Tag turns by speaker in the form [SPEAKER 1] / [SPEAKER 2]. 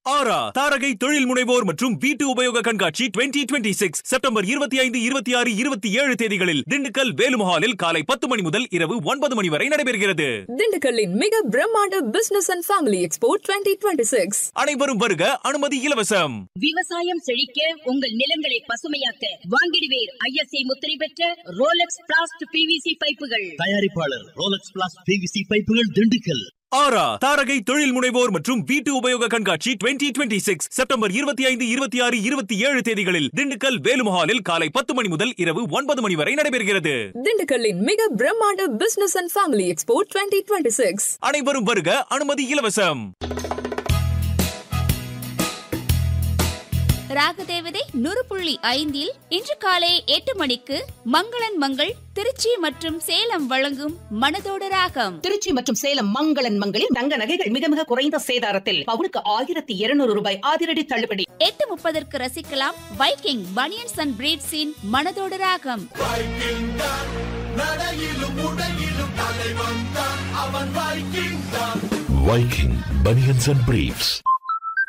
[SPEAKER 1] ஆரா தாரகை தொழில் முனைவோர் மற்றும் வீட்டு உபயோக கண்காட்சி 2026 செப்டம்பர் 25, 26, 27 தேதிகளில் திண்டுக்கல் வேலுமஹாலில் காலை 10 மணி முதல் இரவு 9 மணி வரை நடைபெறுகிறது.
[SPEAKER 2] திண்டுக்கல்லின் மிக பிரம்மாண்ட பிசினஸ் அண்ட் ஃபேமிலி எக்ஸ்போ 2026.
[SPEAKER 1] அனைவரும் வருக, அனுமதி இலவசம்.
[SPEAKER 3] விவசாயம் செழிக்க உங்கள் நிலங்களை பசுமையாக்க வாங்கிடுவேர் ஐஎஸ்ஐ முத்திரை பெற்ற ரோலக்ஸ் பிளாஸ்ட் பிவிசி பைப்புகள்.
[SPEAKER 4] தயாரிப்பாளர் ரோலக்ஸ் பிளாஸ்ட் பிவிசி பைப்புகள், திண்டுக்கல்.
[SPEAKER 1] ஆரா தாரகை தொழில் முனைவோர் மற்றும் வீட்டு உபயோக கண்காட்சி 2026 செப்டம்பர் 25, 26, 27 தேதிகளில் திண்டுக்கல் வேலுமஹாலில் காலை 10 மணி முதல் இரவு 9 மணி வரை நடைபெறுகிறது.
[SPEAKER 2] திண்டுக்கல்லின் மிக பிரம்மாண்ட பிசினஸ் அண்ட் ஃபேமிலி எக்ஸ்போ 2026.
[SPEAKER 1] அனைவரும் வருக, அனுமதி இலவசம்.
[SPEAKER 5] ராகதேவதை 100.5 இன்று காலை 8 மணிக்கு மங்களன் மங்கள் திருச்சி மற்றும் சேலம் வழங்கும் மனதோட ராகம்.
[SPEAKER 6] திருச்சி மற்றும் சேலம் மங்களன் மங்களில் தங்க நகைகள் மிக மிக குறைந்த சேதாரத்தில் பவுனுக்கு 1200 ரூபாய் அதிரடி தள்ளுபடி.
[SPEAKER 5] 8:30 ரசிக்கலாம் வைக்கிங் பனியன்ஸ் அண்ட் பிரீட்ஸின் மனதோட ராகம்.
[SPEAKER 7] Viking banians and breeds.